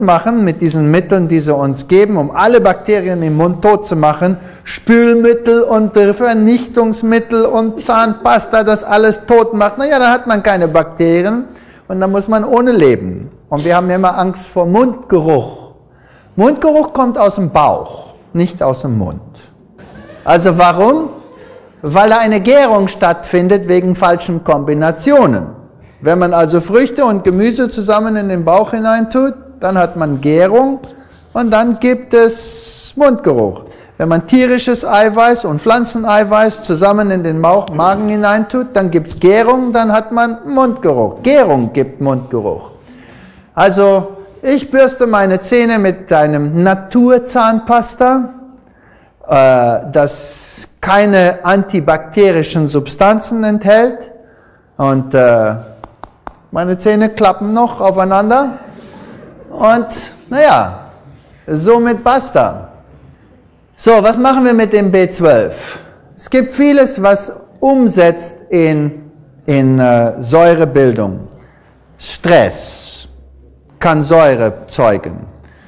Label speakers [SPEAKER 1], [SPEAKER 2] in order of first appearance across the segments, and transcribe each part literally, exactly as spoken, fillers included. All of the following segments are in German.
[SPEAKER 1] machen mit diesen Mitteln, die sie uns geben, um alle Bakterien im Mund tot zu machen. Spülmittel und Vernichtungsmittel und Zahnpasta, das alles tot macht. Naja, dann hat man keine Bakterien und dann muss man ohne leben. Und wir haben ja immer Angst vor Mundgeruch. Mundgeruch kommt aus dem Bauch, nicht aus dem Mund. Also warum? Weil da eine Gärung stattfindet wegen falschen Kombinationen. Wenn man also Früchte und Gemüse zusammen in den Bauch hineintut, dann hat man Gärung und dann gibt es Mundgeruch. Wenn man tierisches Eiweiß und Pflanzeneiweiß zusammen in den Magen hineintut, dann gibt es Gärung, dann hat man Mundgeruch. Gärung gibt Mundgeruch. Also ich bürste meine Zähne mit einem Naturzahnpasta, äh, das keine antibakterischen Substanzen enthält und äh, meine Zähne klappen noch aufeinander. Und naja, somit basta. So, was machen wir mit dem B zwölf? Es gibt vieles, was umsetzt in, in äh, Säurebildung. Stress kann Säure zeugen.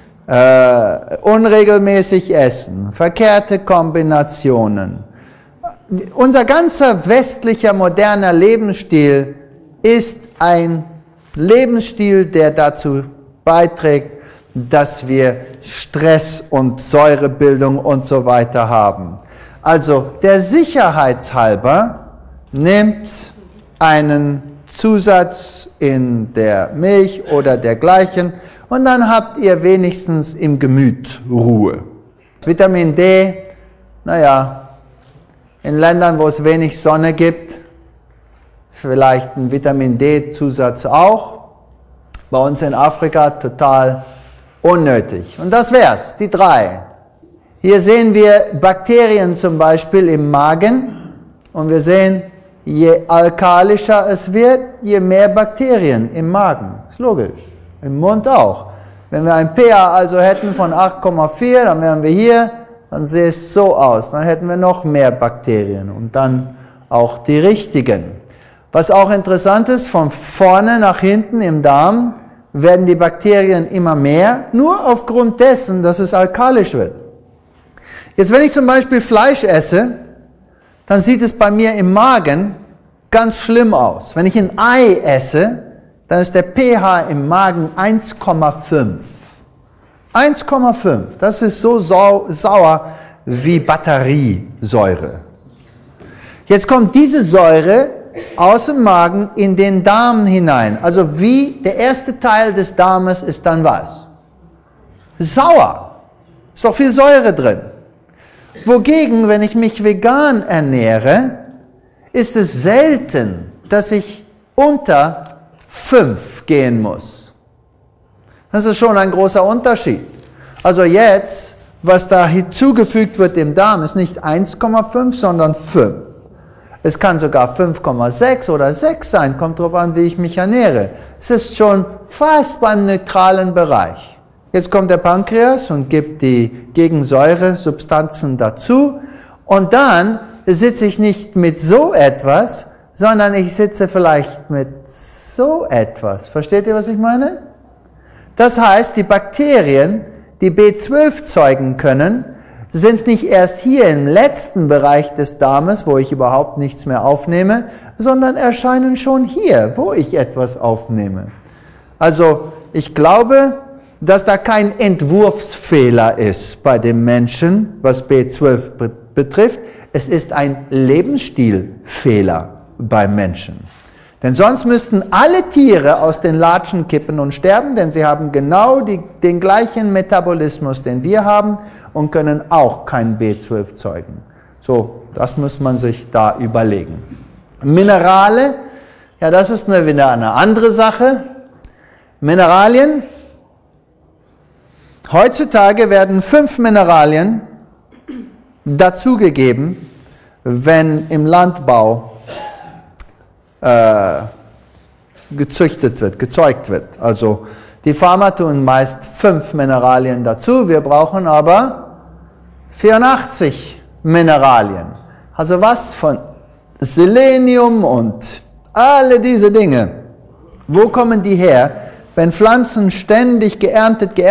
[SPEAKER 1] Äh, unregelmäßig essen, verkehrte Kombinationen. Unser ganzer westlicher moderner Lebensstil ist ein Lebensstil, der dazu beiträgt, dass wir Stress und Säurebildung und so weiter haben. Also der Sicherheitshalber nimmt einen Zusatz in der Milch oder dergleichen und dann habt ihr wenigstens im Gemüt Ruhe. Vitamin D, naja, in Ländern, wo es wenig Sonne gibt, vielleicht ein Vitamin D-Zusatz auch. Bei uns in Afrika total unnötig. Und das wär's, die drei. Hier sehen wir Bakterien zum Beispiel im Magen und wir sehen, je alkalischer es wird, je mehr Bakterien im Magen. Ist logisch. Im Mund auch. Wenn wir ein pH also hätten von acht Komma vier, dann wären wir hier, dann sähe es so aus. Dann hätten wir noch mehr Bakterien und dann auch die richtigen. Was auch interessant ist, von vorne nach hinten im Darm werden die Bakterien immer mehr, nur aufgrund dessen, dass es alkalisch wird. Jetzt, wenn ich zum Beispiel Fleisch esse, dann sieht es bei mir im Magen ganz schlimm aus. Wenn ich ein Ei esse, dann ist der pH im Magen eins Komma fünf. eins Komma fünf, das ist so sau sauer wie Batteriesäure. Jetzt kommt diese Säure aus dem Magen in den Darm hinein. Also wie der erste Teil des Darmes ist dann was? Sauer. Ist doch viel Säure drin. Wogegen, wenn ich mich vegan ernähre, ist es selten, dass ich unter fünf gehen muss. Das ist schon ein großer Unterschied. Also jetzt, was da hinzugefügt wird im Darm, ist nicht eins Komma fünf, sondern fünf. Es kann sogar fünf Komma sechs oder sechs sein, kommt darauf an, wie ich mich ernähre. Es ist schon fast beim neutralen Bereich. Jetzt kommt der Pankreas und gibt die Gegensäuresubstanzen dazu und dann sitze ich nicht mit so etwas, sondern ich sitze vielleicht mit so etwas. Versteht ihr, was ich meine? Das heißt, die Bakterien, die B zwölf zeugen können, sind nicht erst hier im letzten Bereich des Darmes, wo ich überhaupt nichts mehr aufnehme, sondern erscheinen schon hier, wo ich etwas aufnehme. Also ich glaube, dass da kein Entwurfsfehler ist bei dem Menschen, was B zwölf betrifft. Es ist ein Lebensstilfehler beim Menschen. Denn sonst müssten alle Tiere aus den Latschen kippen und sterben, denn sie haben genau die, den gleichen Metabolismus, den wir haben und können auch kein B zwölf zeugen. So, das muss man sich da überlegen. Minerale, ja, das ist eine, wieder eine andere Sache. Mineralien. Heutzutage werden fünf Mineralien dazugegeben, wenn im Landbau äh, gezüchtet wird, gezeugt wird. Also die Farmer tun meist fünf Mineralien dazu, wir brauchen aber vierundachtzig Mineralien. Also was von Selenium und alle diese Dinge. Wo kommen die her? Wenn Pflanzen ständig geerntet, geerntet